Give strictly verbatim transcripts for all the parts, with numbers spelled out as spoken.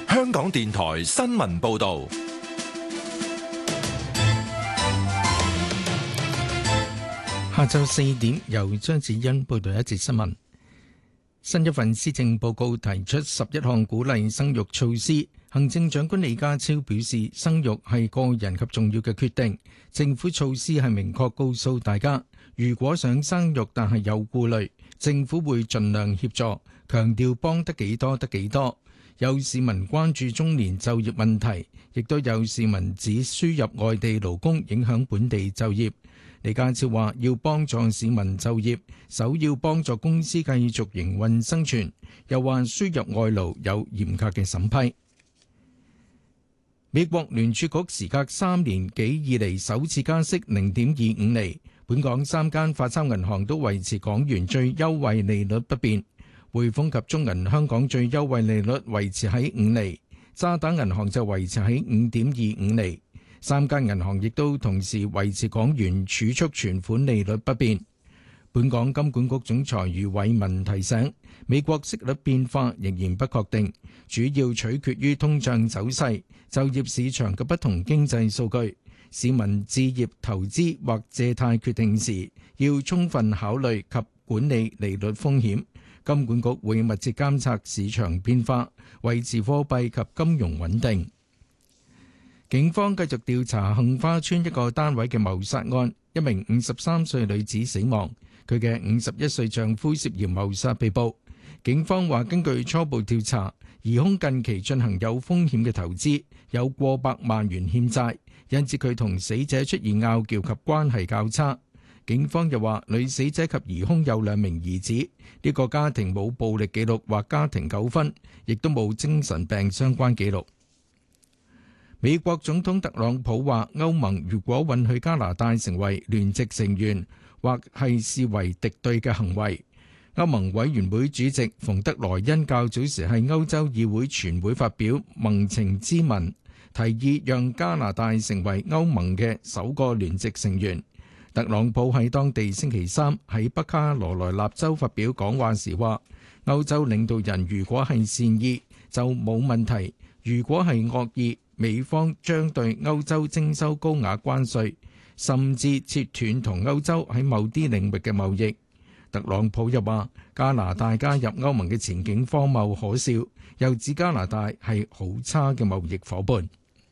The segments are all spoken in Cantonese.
香港電台新聞報道。 下晝四點，由張子欣報道一節新聞。新一份施政報告提出十一項鼓勵生育措施。行政長官李家超表示，生育係個人及重要嘅決定，政府措施係明確告訴大家，如果想生育但係有顧慮，政府會盡量協助，強調幫得幾多得幾多。有市民關注中年就業問題，亦都有市民指輸入外地勞工影響本地就業。李家超話要幫助市民就業，首要幫助公司繼續營運生存。又話輸入外勞有嚴格嘅審批。美國聯儲局時隔三年幾以嚟首次加息零點二五厘，本港三間發鈔銀行都維持港元最優惠利率不變。匯豐及中銀香港最優惠利率維持喺五厘，渣打銀行就維持喺五點二五厘。三間銀行亦都同時維持港元儲蓄存款利率不變。本港金管局總裁余偉文提醒，美國息率變化仍然不確定，主要取決於通脹走勢、就業市場嘅不同經濟數據。市民置業投資或借貸決定時，要充分考慮及管理利率風險。金管局會密切監察市場變化，維持貨幣及金融穩定。警方繼續調查杏花邨一個單位嘅謀殺案，一名五十三歲女子死亡，佢嘅五十一歲丈夫涉嫌謀殺被捕。警方話根據初步調查，疑兇近期進行有風險嘅投資，有過百萬元欠債，引致佢同死者出現拗撬及關係較差。警方又話女死者及疑兇有兩名兒子，呢個家庭冇暴力記錄或家庭糾紛，亦都冇精神病相關記錄。美國總統特朗普話，歐盟如果允許加拿大成為聯席成員，或係視為敵對嘅行為。歐盟委員會主席馮德萊恩較早時喺歐洲議會全會發表盟情咨文，提議讓加拿大成為歐盟嘅首個聯席成員。特朗普喺當地星期三喺北卡羅來納州發表講話時話，歐洲領導人如果係善意就冇問題，如果係惡意，美方將對歐洲徵收高額關稅，甚至切斷同歐洲喺某啲領域嘅貿易。特朗普又話加拿大加入歐盟嘅前景荒謬可笑，又指加拿大係好差嘅貿易夥伴。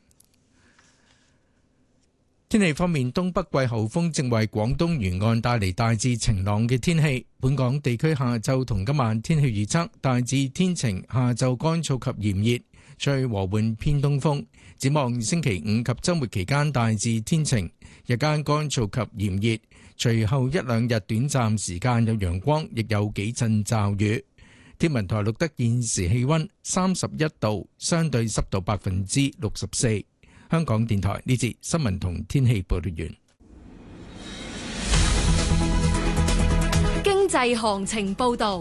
天氣方面，東北季候風正為廣東沿岸帶嚟大致晴朗嘅天氣。本港地區下晝同今晚天氣預測大致天晴，下晝乾燥及炎熱，吹和緩偏東風。展望星期五及週末期間大致天晴，日間乾燥及炎熱，隨後一兩日短暫時間有陽光，亦有幾陣驟雨。天文台錄得現時氣溫三十一度，相對濕度百分之六十四。香港電台呢節新聞同天氣報道完。 經濟行情報道。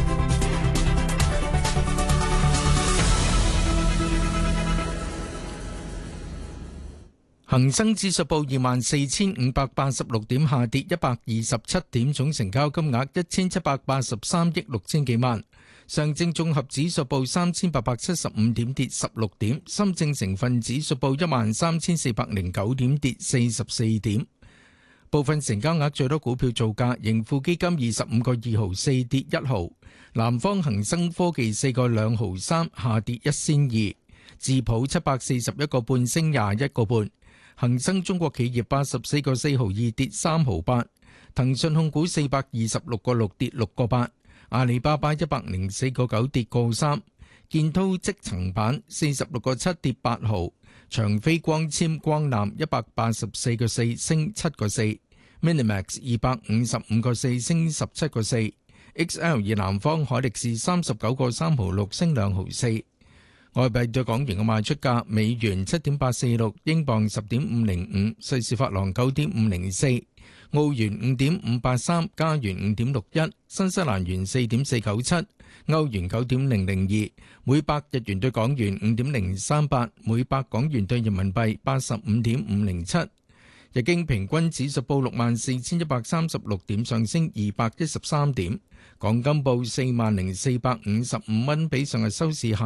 恒生指數報二萬四千五百八十六點，下跌一百二十七點，總成交金額一千七百八十三億六千幾萬。上證綜合指數報三千八百七十五點，跌十六點。深證成分指數報一萬三千四百零九點，跌四十四點。部分成交額最多股票造價：盈富基金二十五個二毫四，跌一毫；南方恒生科技四個兩毫三，下跌一仙二；智普七百四十一個半，升廿一個半。恒生中國企業八十四個四毫二，跌三毫八。騰訊控股四百二十六個六，跌六個八。阿里巴巴一百零四個九，跌個三。建滔積層板四十六個七，跌八毫。長飛光纖光纜一百八十四個四，升七個四。Minimax 二百五十五個四，升十七個四。X L 二南方海力士三十九個三毫六，升兩毫四。外幣對港元嘅賣出價：美元七點八四六，英鎊十點五零五，瑞士法郎九點五零四，澳元五點五八三，加元五點六一，新西蘭元四點四九七，歐元九點零零二，每百日元對港元五點零三八，每百港元對人民幣八十五點五零七。日經平均指數報六萬四千一百三十六點，上升二百一十三點。港金報四萬零四百五十五蚊，比上日收市下